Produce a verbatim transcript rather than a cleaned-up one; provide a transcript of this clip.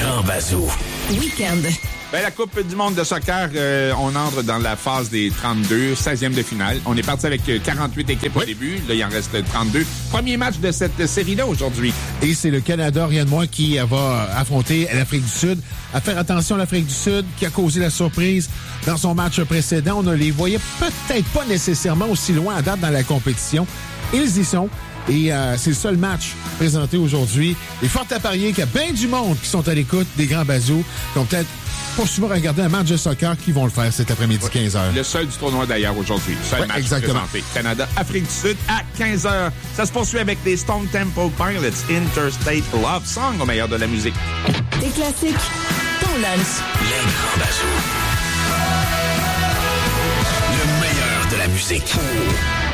Grand Bazou. Week-end. Ben, la Coupe du monde de soccer, euh, on entre dans la phase des trente-deux, seizième de finale. On est parti avec quarante-huit équipes oui. au début. Là, il en reste trente-deux. Premier match de cette série-là aujourd'hui. Et c'est le Canada, rien de moins, qui va affronter l'Afrique du Sud. À faire attention à l'Afrique du Sud, qui a causé la surprise dans son match précédent. On ne les voyait peut-être pas nécessairement aussi loin à date dans la compétition. Ils y sont. Et euh, c'est le seul match présenté aujourd'hui. Il est fort à parier qu'il y a bien du monde qui sont à l'écoute des Grands Bazous, qui ont peut-être pas souvent regardé un match de soccer, qui vont le faire cet après-midi oui. quinze heures. Le seul du tournoi d'ailleurs aujourd'hui. Seul oui, match exactement. présenté. Canada, Afrique du Sud à quinze heures. Ça se poursuit avec les Stone Temple Pilots, Interstate Love Song au meilleur de la musique. Des classiques, ton lunch. Les Grands Bazous. Le meilleur de la musique.